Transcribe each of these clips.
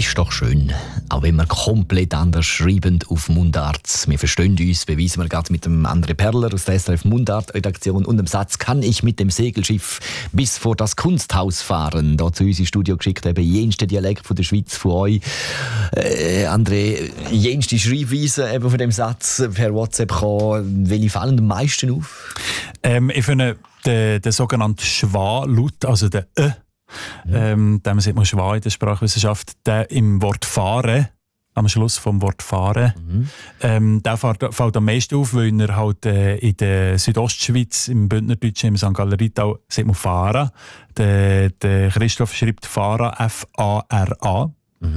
ist doch schön, auch wenn wir komplett anders schreiben auf Mundart. Wir verstehen uns, beweisen wir gerade mit dem André Perler aus der SRF Mundart-Redaktion und dem Satz «Kann ich mit dem Segelschiff bis vor das Kunsthaus fahren?» Da zu uns ins Studio geschickt, eben jenste Dialekt von der Schweiz, von euch. André, jenste Schreibweise eben von dem Satz per WhatsApp kommen. Welche fallen am meisten auf? Ich finde den sogenannten Schwa-Laut, also der dem sieht man Schwa in der Sprachwissenschaft, der im Wort «fahren», am Schluss vom Wort «fahren», der fällt am meisten auf, weil er halt in der Südostschweiz, im Bündnerdeutschen, im St. Galleritau, sieht man «Fara». Der Christoph schreibt «Fara», F-A-R-A.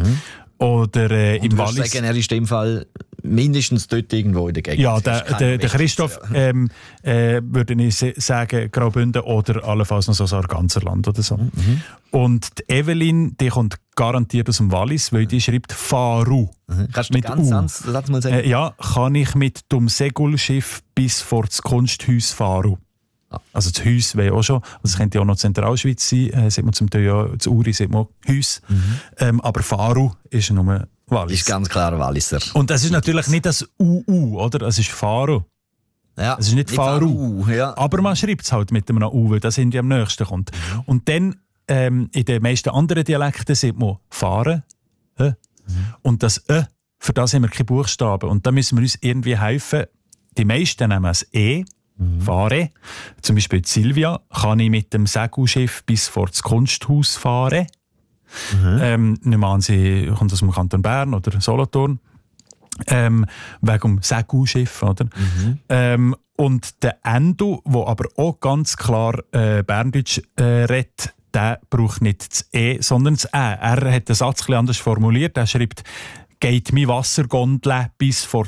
Oder im Wallis. Du sagen, er ist in dem Fall mindestens dort irgendwo in der Gegend. Ja, der Christoph würde ich sagen Graubünden oder allenfalls noch so das Arganserland oder so. Und die Evelyn, die kommt garantiert aus dem Wallis, weil die schreibt «Faru». Kannst du ganz Satz mal sagen? Ja, kann ich mit dem Segelschiff bis vor das Kunsthaus fahren. Also das Haus wäre auch schon, also es könnte ja auch noch Zentralschweiz sein, sieht man zum Teil ja, zu Uri sieht man Haus, aber Faru ist nur Wallis. Ist ganz klar Walliser. Und das ist natürlich nicht das UU, oder? Es ist Faru. Ja, es ist nicht Faru, ja. Aber man schreibt es halt mit einem U, weil das in am nächsten kommt. Und dann in den meisten anderen Dialekten sieht man fahren. Und das für das haben wir keine Buchstaben. Und da müssen wir uns irgendwie helfen. Die meisten nehmen das E. Fahre. Zum Beispiel Silvia, kann ich mit dem Segelschiff bis vor das Kunsthaus fahren. Nehmen an, sie kommt aus dem Kanton Bern oder Solothurn. Wegen dem Segelschiff, oder? Und der Endo, der aber auch ganz klar Berndeutsch redet, der braucht nicht das E, sondern das Ä. Er hat den Satz ein bisschen anders formuliert. Er schreibt, geht mein Wassergondel bis vor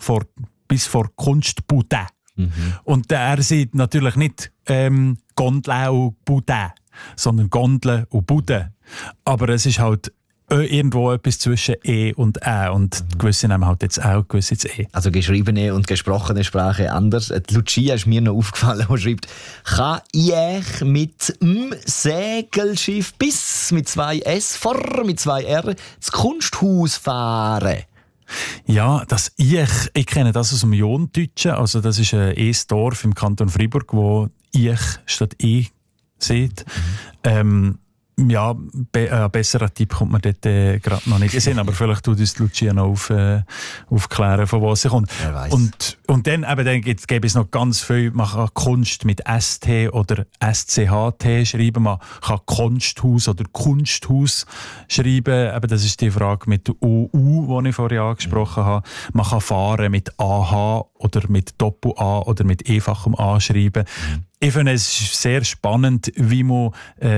Kunstbude. Und er sieht natürlich nicht Gondel und Bude, sondern Gondel und Bude. Aber es ist halt irgendwo etwas zwischen E und Ä. Und gewisse nehmen halt jetzt Ä und gewisse jetzt E. Also geschriebene und gesprochene Sprache anders. Die Lucia ist mir noch aufgefallen, die schreibt, kann ich mit dem Segelschiff bis mit 2 S vor mit 2 R das Kunsthaus fahren? Ja, das ich kenne das aus dem Jondeutschen. Also das ist ein Dorf im Kanton Freiburg, wo ich statt I sieht. Ja, ein besserer Tipp kommt mir dort gerade noch nicht gesehen, aber vielleicht tut uns Lucia noch aufklären, von wo sie kommt. Und dann gäbe es noch ganz viel, man kann Kunst mit ST oder SCHT schreiben, man kann Kunsthaus oder Kunsthaus schreiben, eben das ist die Frage mit OU, die ich vorher angesprochen habe. Man kann fahren mit AH oder mit Doppel-A oder mit einfachem A schreiben. Ich finde es sehr spannend, wie man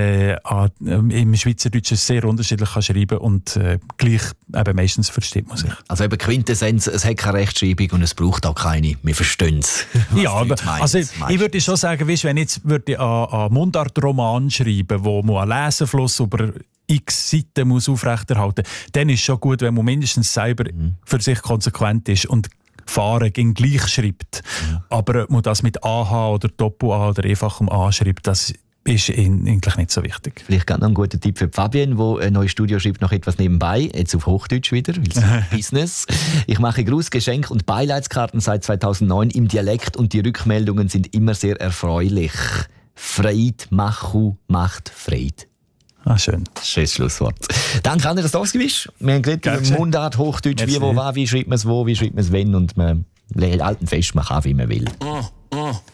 im Schweizerdeutschen sehr unterschiedlich kann schreiben und gleich eben meistens versteht man sich. Also eben Quintessenz, es hat keine Rechtschreibung und es braucht auch keine. Wir verstehen es. Ja, aber also ich würde schon sagen, weißt, wenn ich jetzt einen Mundartroman schreiben, wo man einen Lesefluss über x Seiten muss aufrechterhalten muss, dann ist es schon gut, wenn man mindestens selber für sich konsequent ist und fahren ging gleich schreibt. Aber ob man das mit AH oder Doppel-A oder einfachem A schreibt, das ist eigentlich nicht so wichtig. Vielleicht noch ein guter Tipp für Fabienne, die ein neues Studio schreibt, noch etwas nebenbei, jetzt auf Hochdeutsch wieder, weil es Business. Ich mache Grußgeschenk und Beileidskarten seit 2009 im Dialekt und die Rückmeldungen sind immer sehr erfreulich. Freit machu macht Freit. Ah, schön. Schönes Schlusswort. Danke, André, dass du da bist. Wir haben geredet über Mundart, Hochdeutsch, wie, wo, was, wie schreibt man es wo, wie schreibt man es wenn und man hält alten fest, man kann, wie man will.